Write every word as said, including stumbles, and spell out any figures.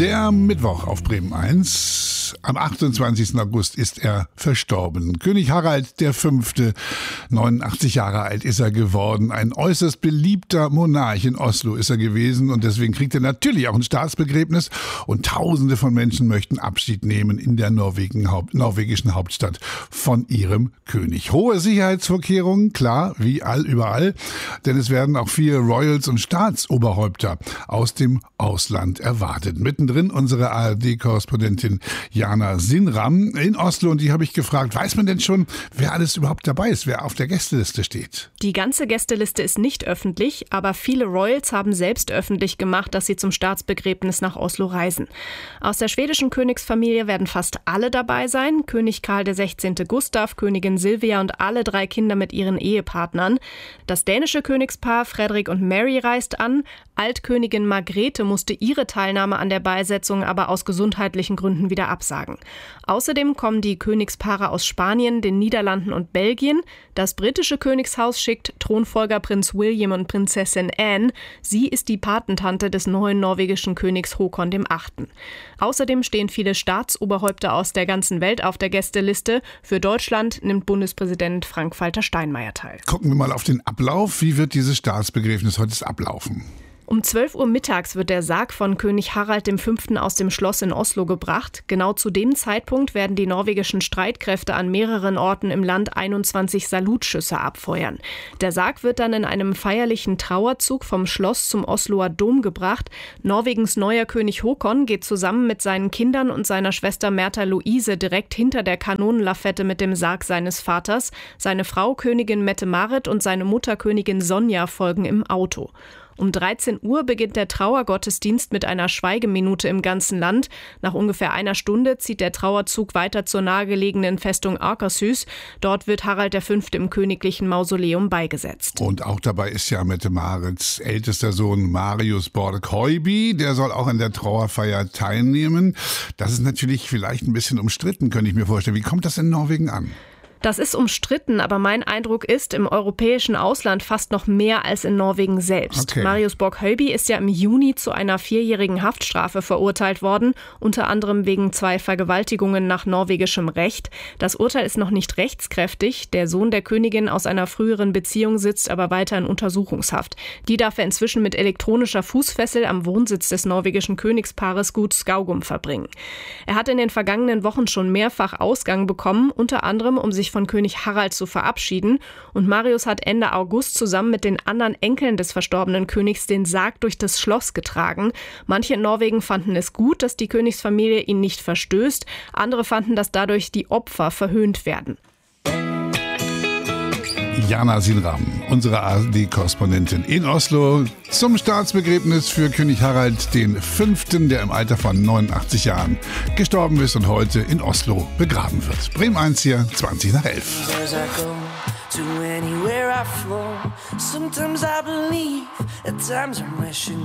Der Mittwoch auf Bremen eins. Am achtundzwanzigsten August ist er verstorben. König Harald der Fünfte, neunundachtzig Jahre alt ist er geworden. Ein äußerst beliebter Monarch in Oslo ist er gewesen und deswegen kriegt er natürlich auch ein Staatsbegräbnis. Und Tausende von Menschen möchten Abschied nehmen in der Norwegen, Haupt, norwegischen Hauptstadt von ihrem König. Hohe Sicherheitsvorkehrungen, klar, wie all überall, denn es werden auch viele Royals und Staatsoberhäupter aus dem Ausland erwartet. Mittendrin unsere A R D-Korrespondentin Jana Sinram in Oslo und die habe ich gefragt, weiß man denn schon, wer alles überhaupt dabei ist, wer auf der Gästeliste steht? Die ganze Gästeliste ist nicht öffentlich, aber viele Royals haben selbst öffentlich gemacht, dass sie zum Staatsbegräbnis nach Oslo reisen. Aus der schwedischen Königsfamilie werden fast alle dabei sein. König Karl der Sechzehnte Gustav, Königin Silvia und alle drei Kinder mit ihren Ehepartnern. Das dänische Königspaar Frederik und Mary reist an. Altkönigin Margrethe musste ihre Teilnahme an der Beisetzung aber aus gesundheitlichen Gründen wieder absagen. Außerdem kommen die Königspaare aus Spanien, den Niederlanden und Belgien. Das britische Königshaus schickt Thronfolger Prinz William und Prinzessin Anne. Sie ist die Patentante des neuen norwegischen Königs Håkon dem Achten. Außerdem stehen viele Staatsoberhäupter aus der ganzen Welt auf der Gästeliste. Für Deutschland nimmt Bundespräsident Frank-Walter Steinmeier teil. Gucken wir mal auf den Ablauf. Wie wird dieses Staatsbegräbnis heute ablaufen? Um zwölf Uhr mittags wird der Sarg von König Harald der Fünfte aus dem Schloss in Oslo gebracht. Genau zu dem Zeitpunkt werden die norwegischen Streitkräfte an mehreren Orten im Land einundzwanzig Salutschüsse abfeuern. Der Sarg wird dann in einem feierlichen Trauerzug vom Schloss zum Osloer Dom gebracht. Norwegens neuer König Håkon geht zusammen mit seinen Kindern und seiner Schwester Märtha Louise direkt hinter der Kanonenlafette mit dem Sarg seines Vaters. Seine Frau Königin Mette-Marit und seine Mutter Königin Sonja folgen im Auto. Um dreizehn Uhr beginnt der Trauergottesdienst mit einer Schweigeminute im ganzen Land. Nach ungefähr einer Stunde zieht der Trauerzug weiter zur nahegelegenen Festung Akershus. Dort wird Harald der Fünfte im königlichen Mausoleum beigesetzt. Und auch dabei ist ja Mette-Marits ältester Sohn Marius Borg-Høiby. Der soll auch an der Trauerfeier teilnehmen. Das ist natürlich vielleicht ein bisschen umstritten, könnte ich mir vorstellen. Wie kommt das in Norwegen an? Das ist umstritten, aber mein Eindruck ist, im europäischen Ausland fast noch mehr als in Norwegen selbst. Okay. Marius Borg-Høiby ist ja im Juni zu einer vierjährigen Haftstrafe verurteilt worden, unter anderem wegen zwei Vergewaltigungen nach norwegischem Recht. Das Urteil ist noch nicht rechtskräftig. Der Sohn der Königin aus einer früheren Beziehung sitzt aber weiter in Untersuchungshaft. Die darf er inzwischen mit elektronischer Fußfessel am Wohnsitz des norwegischen Königspaares Gut Skaugum verbringen. Er hat in den vergangenen Wochen schon mehrfach Ausgang bekommen, unter anderem um sich von König Harald zu verabschieden. Und Marius hat Ende August zusammen mit den anderen Enkeln des verstorbenen Königs den Sarg durch das Schloss getragen. Manche in Norwegen fanden es gut, dass die Königsfamilie ihn nicht verstößt. Andere fanden, dass dadurch die Opfer verhöhnt werden. Jana Sinram, unsere A R D-Korrespondentin in Oslo, zum Staatsbegräbnis für König Harald den Fünften, der im Alter von neunundachtzig Jahren gestorben ist und heute in Oslo begraben wird. Bremen eins hier, zwanzig nach elf.